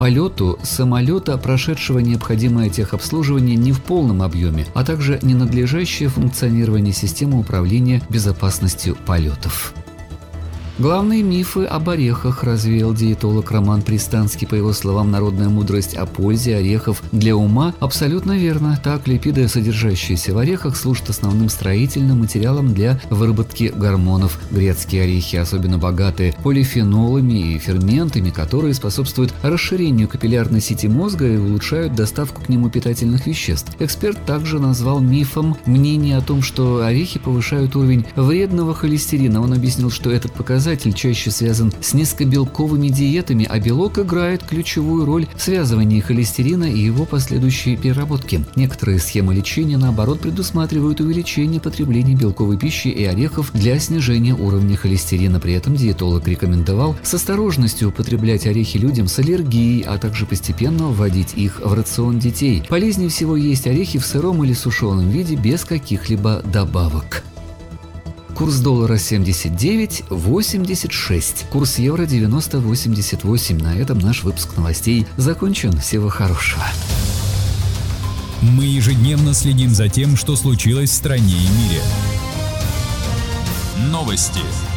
полету самолета, прошедшего необходимое техобслуживание не в полном объеме, а также ненадлежащее функционирование системы управления безопасностью полетов. Главные мифы об орехах развеял диетолог Роман Пристанский. По его словам, народная мудрость о пользе орехов для ума абсолютно верна. Так, липиды, содержащиеся в орехах, служат основным строительным материалом для выработки гормонов. Грецкие орехи особенно богаты полифенолами и ферментами, которые способствуют расширению капиллярной сети мозга и улучшают доставку к нему питательных веществ. Эксперт также назвал мифом мнение о том, что орехи повышают уровень вредного холестерина. Он объяснил, что этот показатель чаще связан с низкобелковыми диетами, а белок играет ключевую роль в связывании холестерина и его последующей переработке. Некоторые схемы лечения, наоборот, предусматривают увеличение потребления белковой пищи и орехов для снижения уровня холестерина. При этом диетолог рекомендовал с осторожностью употреблять орехи людям с аллергией, а также постепенно вводить их в рацион детей. Полезнее всего есть орехи в сыром или сушеном виде без каких-либо добавок. Курс доллара 79.86, курс евро 90.88. На этом наш выпуск новостей закончен. Всего хорошего. Мы ежедневно следим за тем, что случилось в стране и мире. Новости.